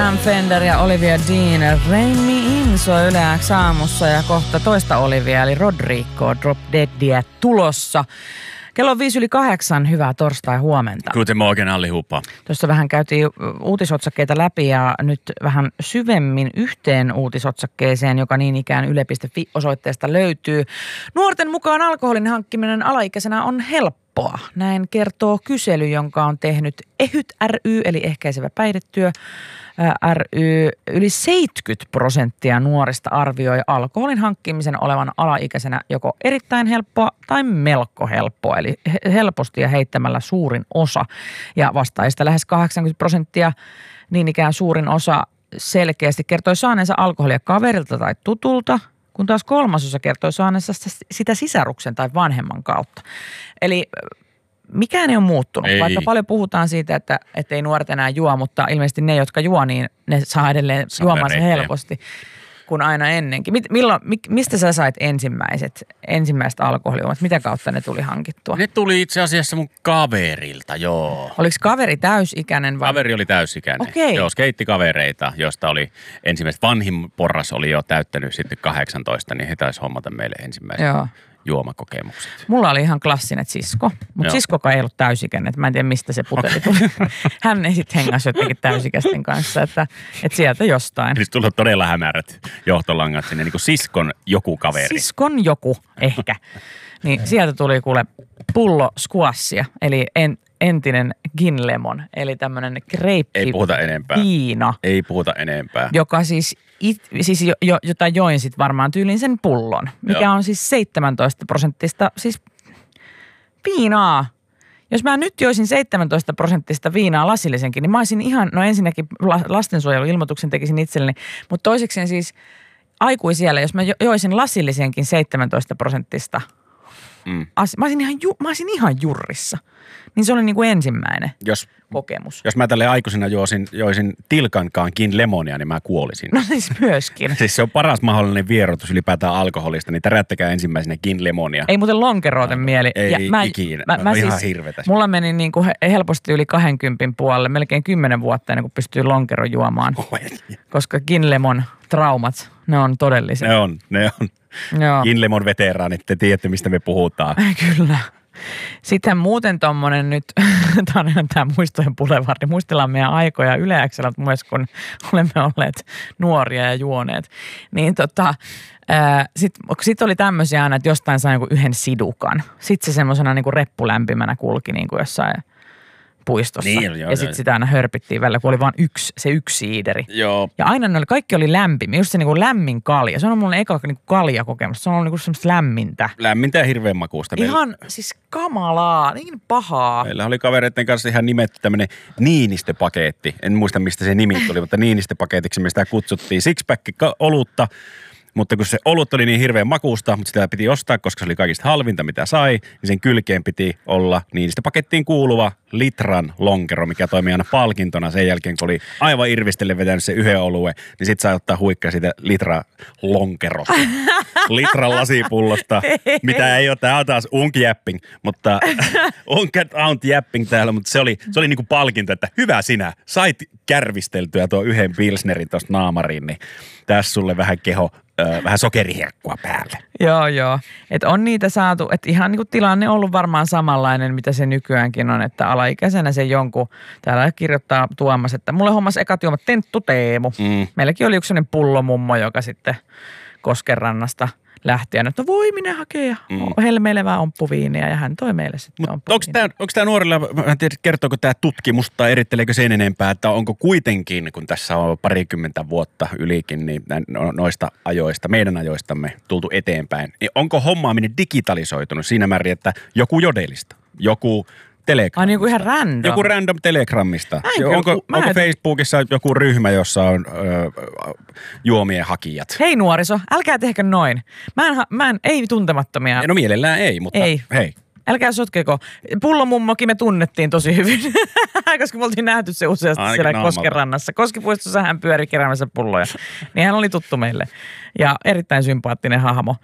Sam Fender ja Olivia Dean. Rain Me In soi Yle X aamussa ja kohta toista Olivia eli Rodrigo Drop Deadia tulossa. Kello on 7:05. Hyvää torstai-huomenta. Guten Morgen allihopa. Tuossa vähän käytiin uutisotsakkeita läpi ja nyt vähän syvemmin yhteen uutisotsakkeeseen, joka niin ikään yle.fi-osoitteesta löytyy. Nuorten mukaan alkoholin hankkiminen alaikäisenä on helppoa. Näin kertoo kysely, jonka on tehnyt EHYT ry, eli ehkäisevä päihdetyö ry. Yli 70% nuorista arvioi alkoholin hankkimisen olevan alaikäisenä joko erittäin helppoa tai melko helppoa, eli helposti ja heittämällä suurin osa. Ja vastaajista lähes 80%, niin ikään suurin osa selkeästi kertoi saaneensa alkoholia kaverilta tai tutulta, kun taas 3% kertoi saaneensa sitä sisaruksen tai vanhemman kautta. Eli mikään ei ole muuttunut, vaikka paljon puhutaan siitä, että ei nuoret enää juo, mutta ilmeisesti ne, jotka juo, niin ne saa edelleen juomaan se helposti kuin aina ennenkin. Mistä sä sait ensimmäiset alkoholijuomat? Mitä kautta ne tuli hankittua? Ne tuli itse asiassa mun kaverilta, joo. Oliko kaveri täysikäinen vai? Kaveri oli täysikäinen. Okei. Joo, skeittikavereita, josta oli ensimmäiset. Vanhin porras oli jo täyttänyt sitten 18, niin he taisi hommata meille ensimmäiset. Joo. Juomakokemukset. Mulla oli ihan klassinen sisko, mutta siskokaan ei ollut täysikäinen. Mä en tiedä, mistä se puteli tuli. Hän ei sitten hengasi jotenkin täysikäisten kanssa, että sieltä jostain. Siis tullut todella hämärät johtolangat sinne, niin kuin siskon joku kaveri. Siskon joku, ehkä. Niin sieltä tuli kuule pullo squashia, eli entinen gin lemon, eli tämmöinen kreippi. Ei puhuta enempää. Viina. Ei puhuta enempää. Joka siis jota join sitten varmaan tyylin sen pullon, mikä on siis 17% siis viinaa. Jos mä nyt joisin 17% viinaa lasillisenkin, niin mä olisin ihan, no ensinnäkin lastensuojeluilmoituksen tekisin itselleni, mutta toisekseen siis aikuisiellä, jos mä joisin lasillisenkin 17%, mä olisin ihan jurrissa. Niin se oli niin kuin ensimmäinen kokemus. Jos mä tälle aikuisena joisin tilkankaankin lemonia, niin mä kuolisin. No siis myöskin. Siis se on paras mahdollinen vierotus ylipäätään alkoholista, niin tärättäkää ensimmäisenä gin lemonia. Ei muuten lonkerooten mieli. Ei ikinä. Mä ihan hirvetä. Mulla meni niin kuin helposti yli 20 puolelle, melkein 10 vuotta ennen kuin pystyy lonkero juomaan. Koska gin lemon traumat, ne on todelliset. Ne on. Joo. Gin lemon veteraanit, te tiedätte mistä me puhutaan. Kyllä. Sitten muuten tommonen nyt, tämä muistojen bulevardi, muistellaan meidän aikoja Yle X:llä myös, kun olemme olleet nuoria ja juoneet. Niin sit oli tämmöisiä aina, että jostain sai joku yhden sidukan. Sitten se semmosena niinku reppulämpimänä kulki niinku jossain puistossa. Niin, ja sitten sitä aina hörpittiin välillä, kun oli vain yksi siideri. Joo. Ja aina kaikki oli lämpimiä, just se niinku lämmin kalja. Se on mulle eka niinku kaljakokemus. Se on ollut niinku semmoista lämmintä. Lämmintä ja hirveän makuusta. Ihan siis kamalaa, niin pahaa. Meillä oli kavereiden kanssa ihan nimetty tämmöinen Niinistö-paketti. En muista mistä se nimi tuli, mutta Niinistö-paketiksi me sitä kutsuttiin. Sixpack olutta. Mutta kun se olut oli niin hirveän makuusta, mutta sitä piti ostaa, koska se oli kaikista halvinta, mitä sai, niin sen kylkeen piti olla niistä pakettiin kuuluva litran lonkero, mikä toimii aina palkintona sen jälkeen, kun oli aivan irvistelle vetänyt se yhden oluen, niin sit sai ottaa huikkaa siitä litran lasipullosta, mitä ei ole, tää on taas unkjäpping, mutta unkjäpping täällä, mutta se oli niinku palkinto, että hyvä sinä, sait kärvisteltyä tuo yhden pilsnerin tuosta naamariin, niin tässä sulle vähän vähän sokeriherkkua päälle. Joo. Että on niitä saatu, että ihan niin kuin tilanne on ollut varmaan samanlainen, mitä se nykyäänkin on, että alaikäisenä se jonkun, täällä kirjoittaa Tuomas, että mulle hommas ekat juomat Tenttu Teemu. Meilläkin oli yksi sellainen pullomummo, joka sitten Koskenrannasta lähtien, että voi minä hakea helmeilevää omppuviiniä ja hän toi meille sitten omppuviiniä. Onko tämä nuorilla, mä en tiedä kertooko tämä tutkimus tai eritteleekö sen enempää, että onko kuitenkin, kun tässä on parikymmentä vuotta ylikin, niin noista ajoista, meidän ajoistamme tultu eteenpäin, niin onko hommaaminen digitalisoitunut siinä määrin, että joku jodelista, joku Telegram. Niin kuin ihan random. Joku random Telegramista. Onko Facebookissa joku ryhmä, jossa on juomien hakijat? Hei nuoriso, älkää tehkö noin. Mä en ei tuntemattomia. No mielellään ei, mutta ei. Hei. Älkää sotkeko. Pullomummokin me tunnettiin tosi hyvin, koska me oltiin nähty se useasti ainakin siellä Koskenrannassa. Koskipuistossa hän pyöri keräämässä pulloja. Niin hän oli tuttu meille ja erittäin sympaattinen hahmo.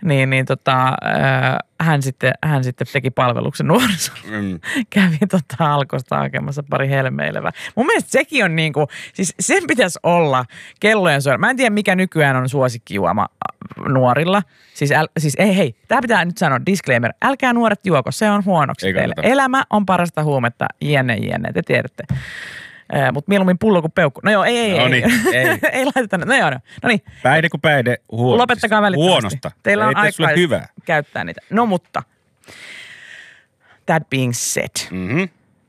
Hän sitten teki palveluksen nuorisolla. Kävi Alkosta hakemassa pari helmeilevää. Mun mielestä sekin on niinku, siis sen pitäisi olla kellojen soida. Mä en tiedä mikä nykyään on suosikkijuoma nuorilla. Siis ei hei, tää pitää nyt sanoa disclaimer. Älkää nuoret juoko, se on huonoksi ei teille. Kannata. Elämä on parasta huumetta, jenne, te tiedätte. Mutta mieluummin pullo kuin peukku. No joo, ei. Ei laiteta. No niin. Päihde kuin päihde huonosta. Lopettakaa välittömästi. Huonosta. Teillä on aikaa käyttää niitä. No mutta, that being said. Mm-hmm.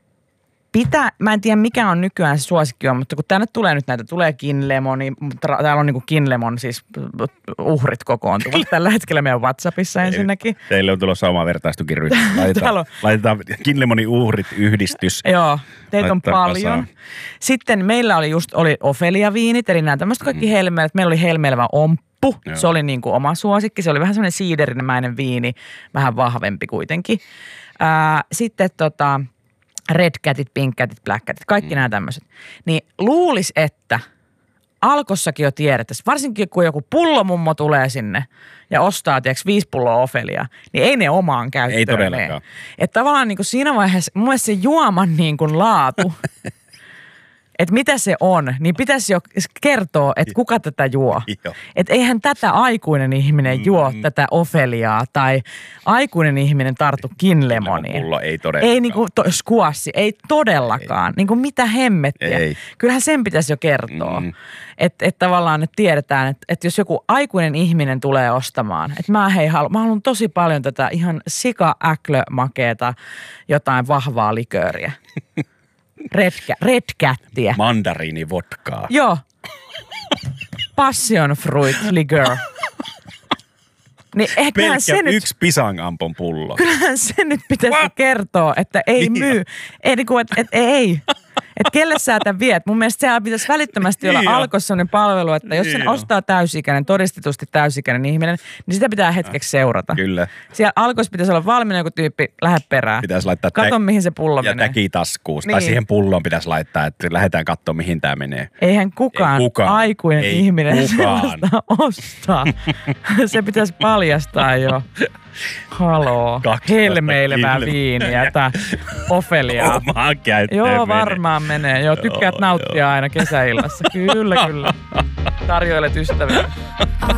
Mä en tiedä mikä on nykyään se suosikkijuoma, mutta kun tänne tulee nyt näitä, tulee Kinlemoni, täällä on niinku Kinlemon siis uhrit kokoontuvat tällä hetkellä meidän WhatsAppissa ensinnäkin. Teille on tulossa oma vertaistukiryhmä. Laitetaan Kinlemonin uhrit yhdistys. Joo, teitä on paljon. Kasaan. Sitten meillä oli Ofelia-viinit, eli nämä tämmöiset kaikki helmeet. Meillä oli helmeilevä omppu, joo. Se oli niinku oma suosikki. Se oli vähän semmoinen siiderimäinen viini, vähän vahvempi kuitenkin. Sitten red catit, pink catit, black catit, kaikki nämä tämmöiset. Niin luulis, että Alkossakin jo tiedettäisiin, varsinkin kun joku pullomummo tulee sinne ja ostaa, 5 pulloa Ofeliaa, niin ei ne omaan käyttöön. Ei todellakaan. Että tavallaan niin kuin siinä vaiheessa, mun mielestä se juoman niin kuin laatu, että mitä se on, niin pitäisi jo kertoa, että kuka tätä juo. Että eihän tätä aikuinen ihminen juo tätä Ofeliaa tai aikuinen ihminen tartu Kinlemoniin. Pullo ei todellakaan. Ei niinku skuassi, ei todellakaan. Ei. Niinku mitä hemmettiä. Ei. Kyllähän sen pitäisi jo kertoa. Että tavallaan että tiedetään, että jos joku aikuinen ihminen tulee ostamaan, että mä haluan tosi paljon tätä ihan sika-äklömakeeta jotain vahvaa likööriä. Red cattiä. Mandariinivodkaa. Joo. Passion fruit liqueur. Niin pelkkä yksi pisangampon pullo. Kyllähän se nyt pitäisi kertoa, että ei myy. Ei. Että kelle sä tämän viet? Mun mielestä siellä pitäisi välittömästi olla Alkossa sellainen palvelu, että jos sen ostaa täysikäinen, todistetusti täysikäinen ihminen, niin sitä pitää hetkeksi seurata. Kyllä. Siellä Alkossa pitäisi olla valmiina joku tyyppi, lähde perään. Pitäisi laittaa kato, mihin se pullo menee. Ja täki taskuun. Niin. Tai siihen pulloon pitäisi laittaa, että lähdetään katsomaan, mihin tämä menee. Eihän kukaan aikuinen ihminen sellaista ostaa. Se pitäisi paljastaa jo. Haloo, helmeilevää viiniä tai Ofeliaa. Omaan käyttöön joo, varmaan menee. Joo, tykkäät nauttia aina kesäillassa. Kyllä. Tarjoilet ystäville.